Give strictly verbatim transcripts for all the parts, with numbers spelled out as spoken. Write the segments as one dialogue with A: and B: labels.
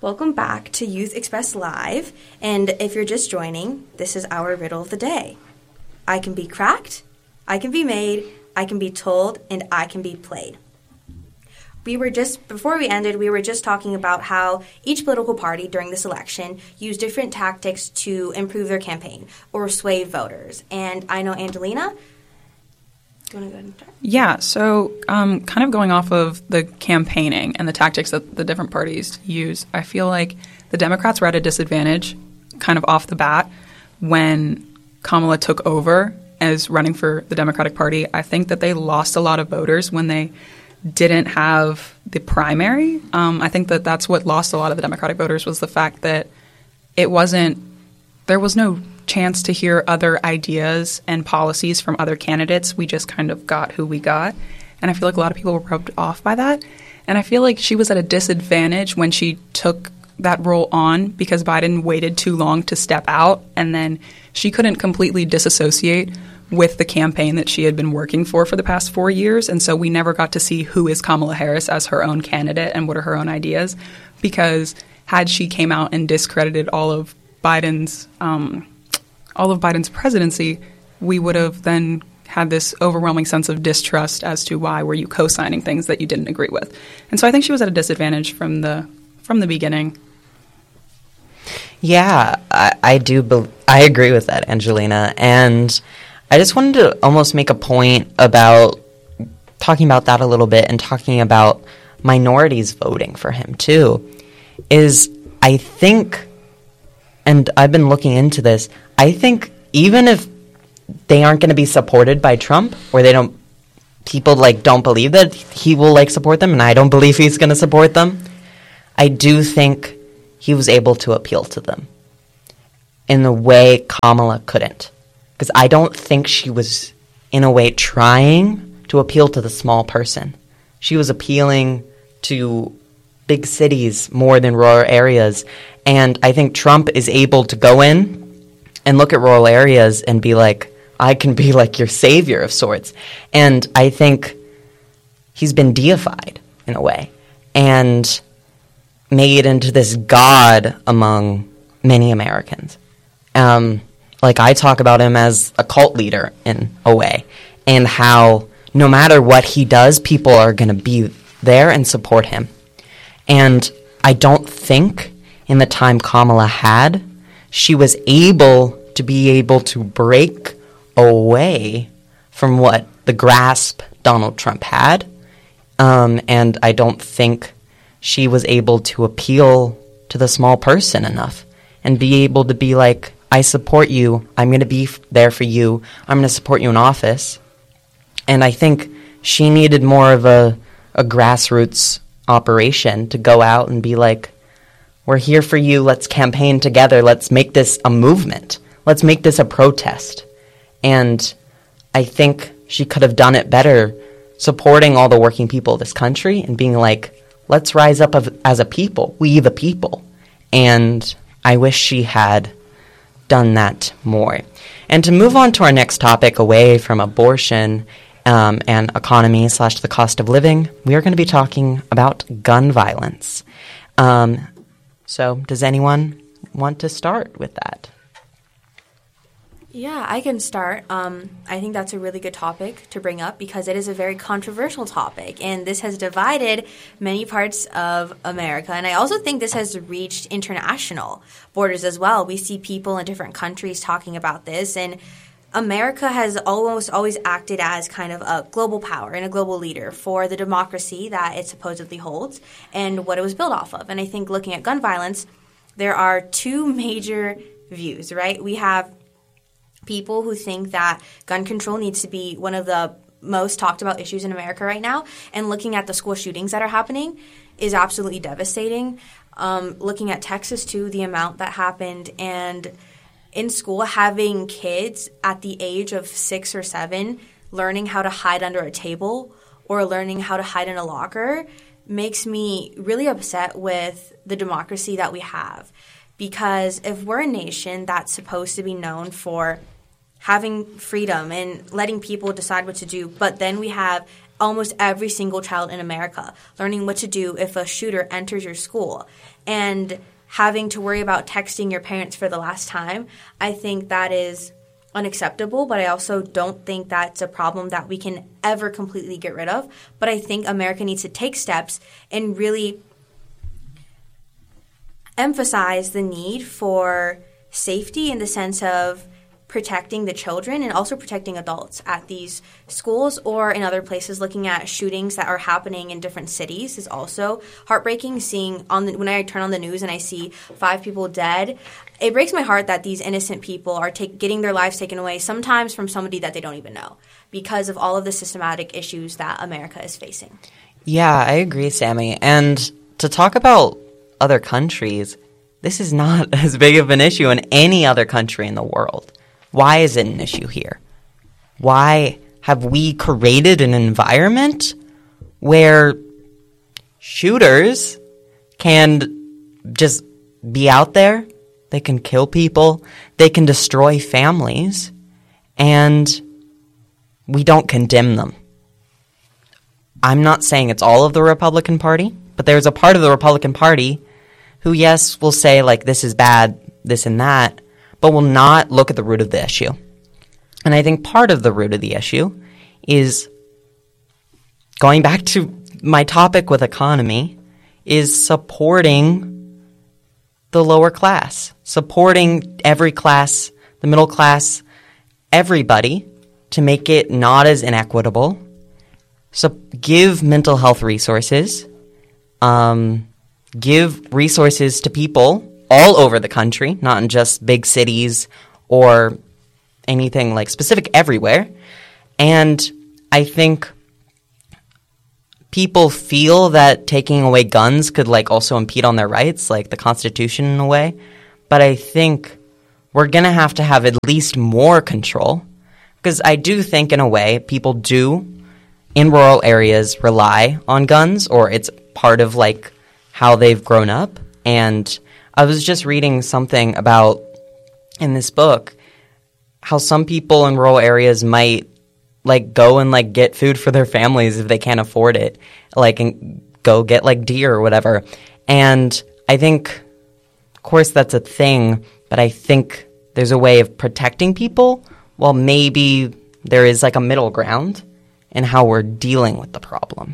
A: Welcome back to Youth Express Live, and if you're just joining, this is our riddle of the day. I can be cracked, I can be made, I can be told, and I can be played. We were just, before we ended, we were just talking about how each political party during this election used different tactics to improve their campaign or sway voters. And I know, Angelina, do you want to go ahead and start?
B: Yeah, so um, kind of going off of the campaigning and the tactics that the different parties use, I feel like the Democrats were at a disadvantage kind of off the bat when Kamala took over as running for the Democratic Party. I think that they lost a lot of voters when they didn't have the primary. Um, I think that that's what lost a lot of the Democratic voters was the fact that it wasn't – there was no chance to hear other ideas and policies from other candidates. We just kind of got who we got. And I feel like a lot of people were rubbed off by that. And I feel like she was at a disadvantage when she took that role on because Biden waited too long to step out, and then she couldn't completely disassociate with the campaign that she had been working for for the past four years. And so we never got to see who is Kamala Harris as her own candidate and what are her own ideas, because had she came out and discredited all of Biden's um, all of Biden's presidency, we would have then had this overwhelming sense of distrust as to why were you co-signing things that you didn't agree with. And so I think she was at a disadvantage from the from the beginning.
C: Yeah, I, I do. Be- I agree with that, Angelina. And I just wanted to almost make a point about talking about that a little bit and talking about minorities voting for him too. Is I think, and I've been looking into this, I think even if they aren't going to be supported by Trump, or they don't, people like don't believe that he will like support them, and I don't believe he's going to support them, I do think he was able to appeal to them in the way Kamala couldn't. Because I don't think she was, in a way, trying to appeal to the small person. She was appealing to big cities more than rural areas. And I think Trump is able to go in and look at rural areas and be like, I can be like your savior of sorts. And I think he's been deified in a way and made into this god among many Americans. Um, like I talk about him as a cult leader in a way, and how no matter what he does, people are going to be there and support him. And I don't think in the time Kamala had, she was able to be able to break away from what the grasp Donald Trump had. Um, and I don't think she was able to appeal to the small person enough and be able to be like, I support you. I'm going to be f- there for you. I'm going to support you in office. And I think she needed more of a, a grassroots operation to go out and be like, we're here for you. Let's campaign together. Let's make this a movement. Let's make this a protest. And I think she could have done it better supporting all the working people of this country and being like, let's rise up of, as a people, we the people. And I wish she had done that more. And to move on to our next topic, away from abortion um, and economy slash the cost of living, we are going to be talking about gun violence. Um, so does anyone want to start with that?
A: Yeah, I can start. Um, I think that's a really good topic to bring up because it is a very controversial topic, and this has divided many parts of America. And I also think this has reached international borders as well. We see people in different countries talking about this, and America has almost always acted as kind of a global power and a global leader for the democracy that it supposedly holds and what it was built off of. And I think looking at gun violence, there are two major views, right? We have people who think that gun control needs to be one of the most talked about issues in America right now. And looking at the school shootings that are happening is absolutely devastating. Um, looking at Texas, too, the amount that happened. And in school, having kids at the age of six or seven learning how to hide under a table or learning how to hide in a locker makes me really upset with the democracy that we have. Because if we're a nation that's supposed to be known for having freedom and letting people decide what to do, but then we have almost every single child in America, learning what to do if a shooter enters your school. And having to worry about texting your parents for the last time, I think that is unacceptable, but I also don't think that's a problem that we can ever completely get rid of. But I think America needs to take steps and really emphasize the need for safety in the sense of protecting the children and also protecting adults at these schools or in other places. Looking at shootings that are happening in different cities is also heartbreaking. Seeing on the, when I turn on the news and I see five people dead, it breaks my heart that these innocent people are take, getting their lives taken away, sometimes from somebody that they don't even know, because of all of the systematic issues that America is facing.
C: Yeah, I agree, Sammy. And to talk about other countries, this is not as big of an issue in any other country in the world. Why is it an issue here? Why have we created an environment where shooters can just be out there, they can kill people, they can destroy families, and we don't condemn them? I'm not saying it's all of the Republican Party, but there's a part of the Republican Party who, yes, will say, like, this is bad, this and that, but will not look at the root of the issue. And I think part of the root of the issue is, going back to my topic with economy, is supporting the lower class, supporting every class, the middle class, everybody, to make it not as inequitable. So give mental health resources, um, give resources to people all over the country, not in just big cities or anything like specific, everywhere. And I think people feel that taking away guns could like also impede on their rights, like the Constitution in a way. But I think we're going to have to have at least more control, because I do think in a way people do in rural areas rely on guns, or it's part of like how they've grown up. And I was just reading something about, in this book, how some people in rural areas might like go and like get food for their families if they can't afford it, like, and go get like deer or whatever. And I think, of course, that's a thing, but I think there's a way of protecting people while maybe there is like a middle ground in how we're dealing with the problem.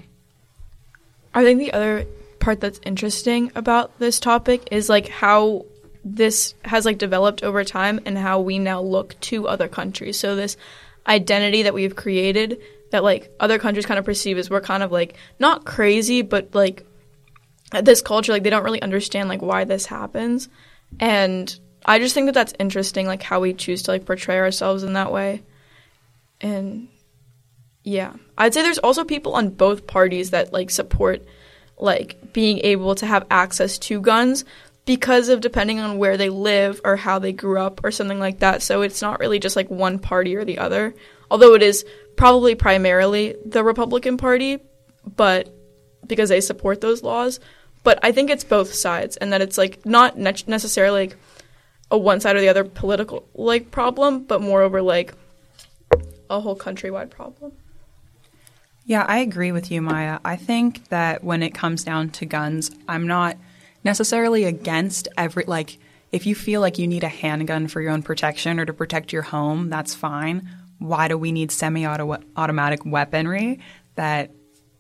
D: I think the other part that's interesting about this topic is like how this has like developed over time and how we now look to other countries. So this identity that we've created that like other countries kind of perceive as we're kind of like not crazy, but like this culture, like they don't really understand like why this happens. And I just think that that's interesting, like how we choose to like portray ourselves in that way. And yeah, I'd say there's also people on both parties that like support like being able to have access to guns because of depending on where they live or how they grew up or something like that. So it's not really just like one party or the other, although it is probably primarily the Republican Party, but because they support those laws. But I think it's both sides, and that it's like not ne- necessarily like a one side or the other political like problem, but moreover like a whole countrywide problem.
B: Yeah, I agree with you, Maya. I think that when it comes down to guns, I'm not necessarily against every, like, if you feel like you need a handgun for your own protection or to protect your home, that's fine. Why do we need semi-automatic weaponry that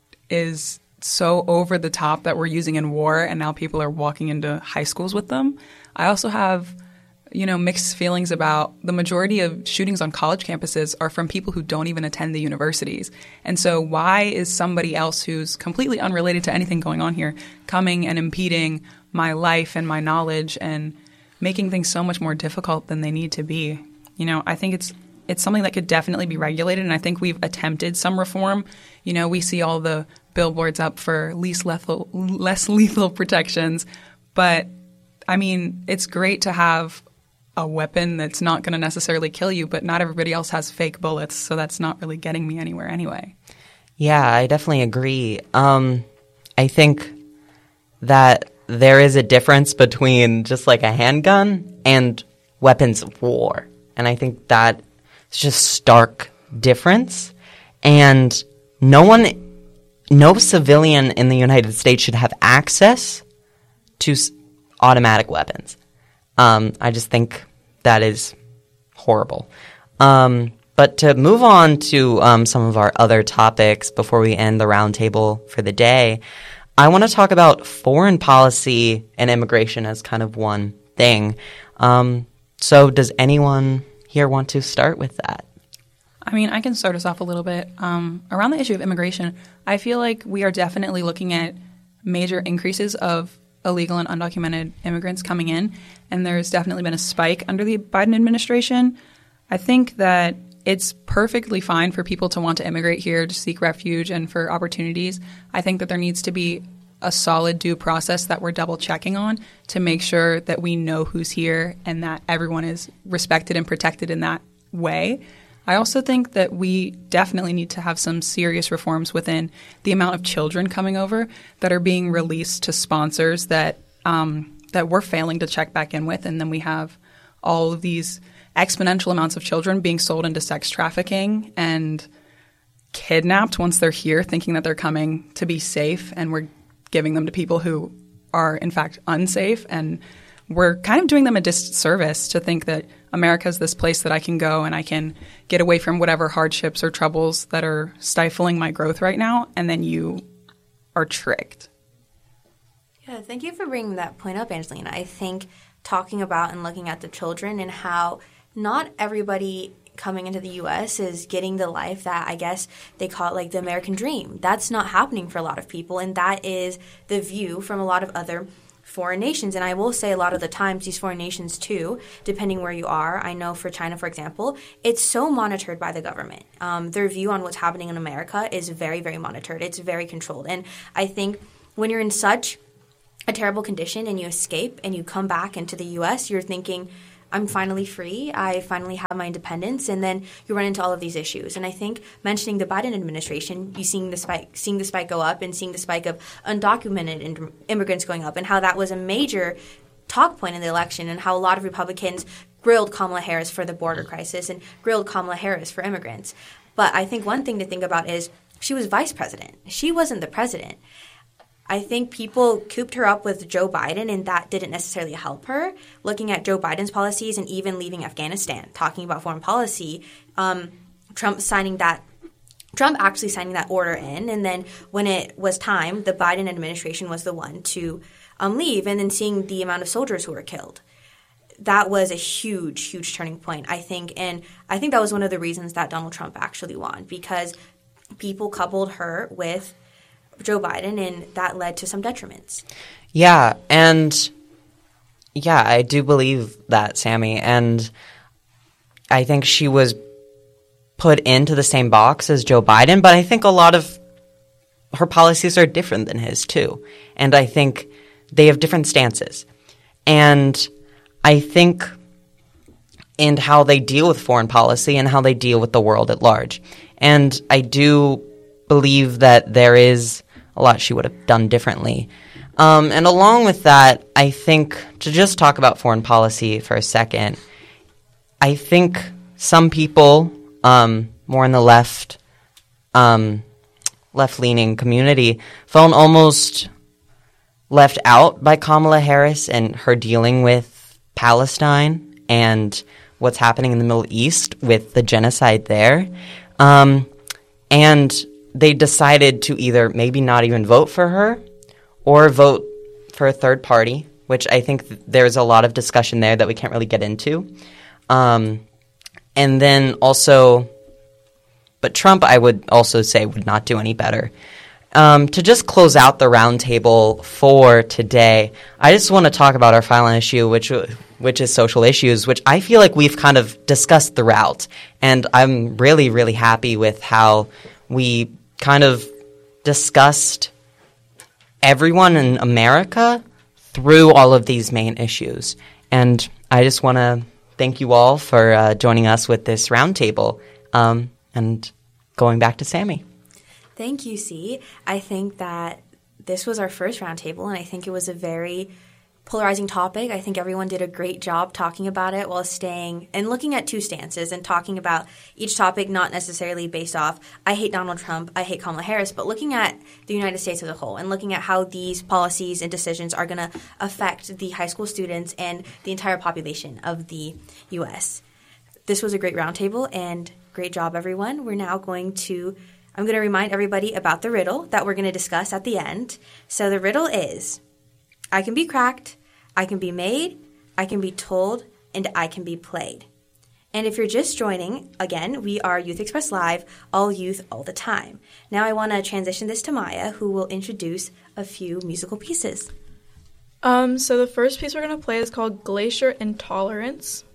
B: is so over the top that we're using in war and now people are walking into high schools with them? I also have, you know, mixed feelings about the majority of shootings on college campuses are from people who don't even attend the universities. And so why is somebody else who's completely unrelated to anything going on here coming and impeding my life and my knowledge and making things so much more difficult than they need to be? You know, I think it's it's something that could definitely be regulated, and I think we've attempted some reform. You know, we see all the billboards up for least lethal, less lethal protections, but I mean, it's great to have a weapon that's not going to necessarily kill you, but not everybody else has fake bullets, so that's not really getting me anywhere anyway.
C: Yeah, I definitely agree. Um, I think that there is a difference between just like a handgun and weapons of war. And I think that it's just stark difference. And no one, no civilian in the United States should have access to s- automatic weapons. Um, I just think that is horrible. Um, but to move on to um, some of our other topics before we end the roundtable for the day, I want to talk about foreign policy and immigration as kind of one thing. Um, so does anyone here want to start with that?
B: I mean, I can start us off a little bit. Um, around the issue of immigration, I feel like we are definitely looking at major increases of illegal and undocumented immigrants coming in, and there's definitely been a spike under the Biden administration. I think that it's perfectly fine for people to want to immigrate here to seek refuge and for opportunities. I think that there needs to be a solid due process that we're double checking on to make sure that we know who's here and that everyone is respected and protected in that way. I also think that we definitely need to have some serious reforms within the amount of children coming over that are being released to sponsors that um, that we're failing to check back in with, and then we have all of these exponential amounts of children being sold into sex trafficking and kidnapped once they're here, thinking that they're coming to be safe, and we're giving them to people who are in fact unsafe, and we're kind of doing them a disservice to think that America is this place that I can go and I can get away from whatever hardships or troubles that are stifling my growth right now, and then you are tricked.
A: Yeah, thank you for bringing that point up, Angelina. I think talking about and looking at the children and how not everybody coming into the U S is getting the life that I guess they call it like the American dream. That's not happening for a lot of people, and that is the view from a lot of other foreign nations. And I will say a lot of the times these foreign nations too, depending where you are, I know for China, for example, it's so monitored by the government. Um, their view on what's happening in America is very, very monitored. It's very controlled. And I think when you're in such a terrible condition and you escape and you come back into the U S, you're thinking, I'm finally free. I finally have my independence, and then you run into all of these issues. And I think mentioning the Biden administration, you seeing the spike, seeing the spike go up, and seeing the spike of undocumented immigrants going up, and how that was a major talk point in the election, and how a lot of Republicans grilled Kamala Harris for the border crisis and grilled Kamala Harris for immigrants. But I think one thing to think about is she was vice president. She wasn't the president. I think people cooped her up with Joe Biden, and that didn't necessarily help her. Looking at Joe Biden's policies and even leaving Afghanistan, talking about foreign policy, um, Trump signing that, Trump actually signing that order in, and then when it was time, the Biden administration was the one to um, leave, and then seeing the amount of soldiers who were killed. That was a huge, huge turning point, I think, and I think that was one of the reasons that Donald Trump actually won, because people coupled her with Joe Biden, and that led to some detriments.
C: Yeah, and yeah, I do believe that, Sammy, and I think she was put into the same box as Joe Biden, but I think a lot of her policies are different than his too, and I think they have different stances, and I think and how they deal with foreign policy and how they deal with the world at large, and I do believe that there is a lot she would have done differently. Um, and along with that, I think, to just talk about foreign policy for a second, I think some people, um, more in the left, um, left-leaning community, felt almost left out by Kamala Harris and her dealing with Palestine and what's happening in the Middle East with the genocide there. Um, and they decided to either maybe not even vote for her or vote for a third party, which I think th- there's a lot of discussion there that we can't really get into. Um, and then also, but Trump, I would also say, would not do any better. Um, to just close out the roundtable for today, I just want to talk about our final issue, which which is social issues, which I feel like we've kind of discussed throughout. And I'm really, really happy with how we kind of discussed everyone in America through all of these main issues. And I just want to thank you all for uh, joining us with this roundtable. Um, and going back to Sammy.
A: Thank you, C. I think that this was our first roundtable, and I think it was a very polarizing topic. I think everyone did a great job talking about it while staying and looking at two stances and talking about each topic, not necessarily based off, I hate Donald Trump, I hate Kamala Harris, but looking at the United States as a whole and looking at how these policies and decisions are going to affect the high school students and the entire population of the U S. This was a great roundtable, and great job, everyone. We're now going to, I'm going to remind everybody about the riddle that we're going to discuss at the end. So the riddle is, I can be cracked, I can be made, I can be told, and I can be played. And if you're just joining, again, we are Youth Express Live, all youth, all the time. Now I want to transition this to Maya, who will introduce a few musical pieces.
D: Um, so the first piece we're going to play is called Glacier Intolerance.